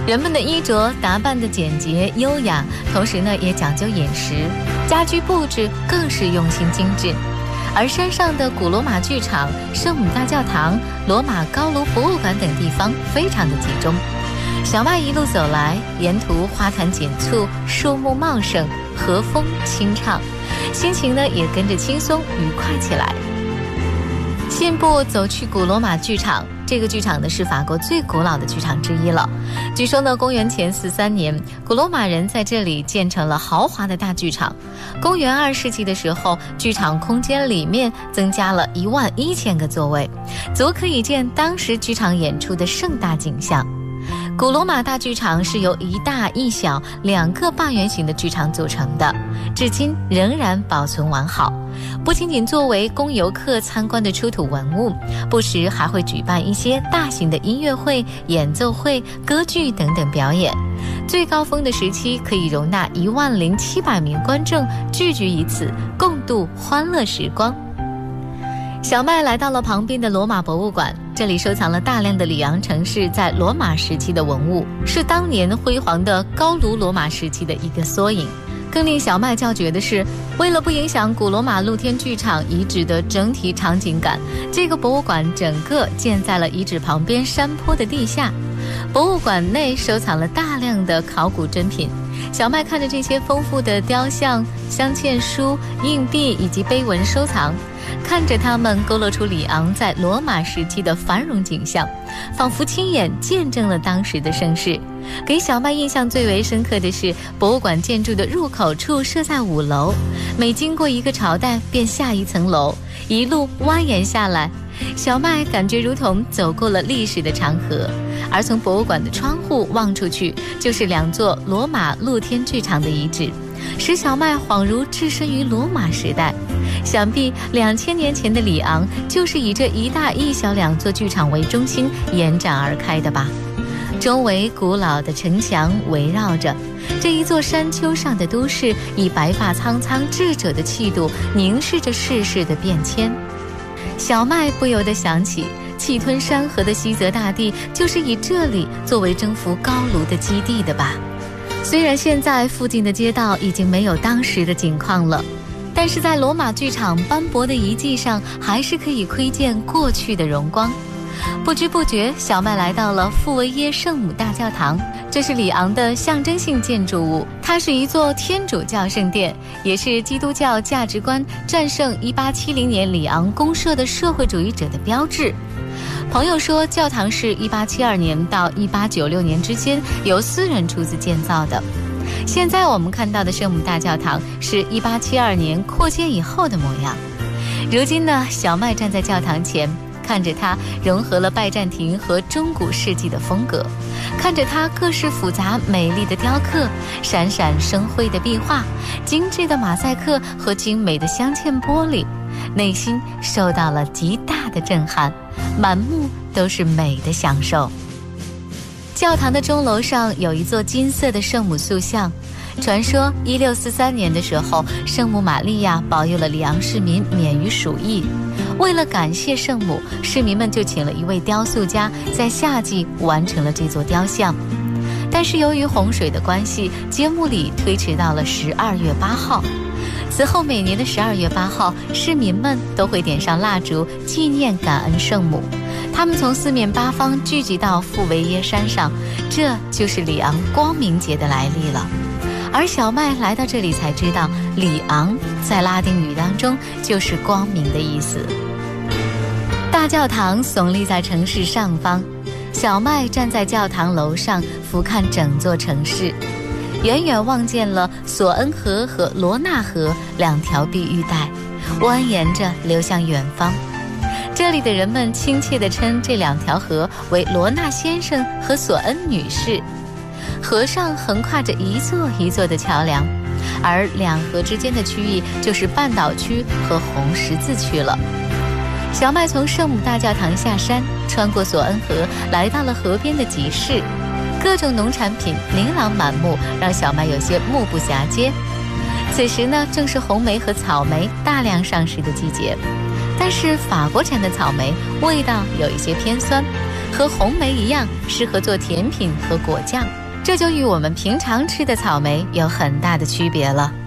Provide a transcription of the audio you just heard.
人们的衣着打扮的简洁优雅，同时呢也讲究饮食，家居布置更是用心精致。而山上的古罗马剧场、圣母大教堂、罗马高卢博物馆等地方非常的集中。小麦一路走来，沿途花团锦簇，树木茂盛，和风清畅，心情呢也跟着轻松愉快起来。信步走去古罗马剧场，这个剧场呢是法国最古老的剧场之一了。据说呢，公元前43年，古罗马人在这里建成了豪华的大剧场。公元2世纪的时候，剧场空间里面增加了11000个座位，足可以见当时剧场演出的盛大景象。古罗马大剧场是由一大一小2个半圆形的剧场组成的，至今仍然保存完好。不仅仅作为供游客参观的出土文物，不时还会举办一些大型的音乐会、演奏会、歌剧等等表演。最高峰的时期可以容纳10700名观众聚集于此，共度欢乐时光。小麦来到了旁边的罗马博物馆，这里收藏了大量的里昂城市在罗马时期的文物，是当年辉煌的高卢罗马时期的一个缩影。更令小麦叫绝的是，为了不影响古罗马露天剧场遗址的整体场景感，这个博物馆整个建在了遗址旁边山坡的地下。博物馆内收藏了大量的考古珍品，小麦看着这些丰富的雕像、镶嵌书、硬币以及碑文收藏，看着它们勾勒出里昂在罗马时期的繁荣景象，仿佛亲眼见证了当时的盛世。给小麦印象最为深刻的是，博物馆建筑的入口处设在5楼，每经过一个朝代便下一层楼，一路蜿蜒下来，小麦感觉如同走过了历史的长河。而从博物馆的窗户望出去，就是2座罗马露天剧场的遗址，使小麦恍如置身于罗马时代。想必2000年前的里昂就是以这一大一小2座剧场为中心延展而开的吧。周围古老的城墙围绕着这一座山丘上的都市，以白发苍苍智者的气度凝视着世事的变迁。小麦不由得想起，气吞山河的西泽大地就是以这里作为征服高卢的基地的吧。虽然现在附近的街道已经没有当时的景况了，但是在罗马剧场斑驳的遗迹上，还是可以窥见过去的荣光。不知不觉，小麦来到了富维耶圣母大教堂，这是里昂的象征性建筑物，它是一座天主教圣殿，也是基督教价值观战胜1870年里昂公社的社会主义者的标志。朋友说，教堂是1872年到1896年之间由私人出资建造的。现在我们看到的圣母大教堂是1872年扩建以后的模样。如今呢，小麦站在教堂前，看着它融合了拜占庭和中古世纪的风格，看着它各式复杂美丽的雕刻、闪闪生辉的壁画、精致的马赛克和精美的镶嵌玻璃，内心受到了极大的震撼，满目都是美的享受。教堂的钟楼上有一座金色的圣母塑像，传说1643年的时候，圣母玛利亚保佑了里昂市民免于鼠疫。为了感谢圣母，市民们就请了一位雕塑家，在夏季完成了这座雕像。但是由于洪水的关系，揭幕礼推迟到了12月8号。此后每年的12月8号，市民们都会点上蜡烛，纪念感恩圣母。他们从4面8方聚集到富维耶山上，这就是里昂光明节的来历了。而小麦来到这里才知道，里昂在拉丁语当中就是光明的意思。大教堂耸立在城市上方，小麦站在教堂楼上俯瞰整座城市，远远望见了索恩河和罗纳河2条碧玉带，蜿蜒着流向远方。这里的人们亲切地称这2条河为罗纳先生和索恩女士。河上横跨着一座一座的桥梁，而2河之间的区域就是半岛区和红十字区了。小麦从圣母大教堂下山，穿过索恩河，来到了河边的集市，各种农产品琳琅满目，让小麦有些目不暇接。此时呢，正是红莓和草莓大量上市的季节，但是法国产的草莓味道有一些偏酸， 和红莓一样适合做甜品和果酱，这就与我们平常吃的草莓有很大的区别了。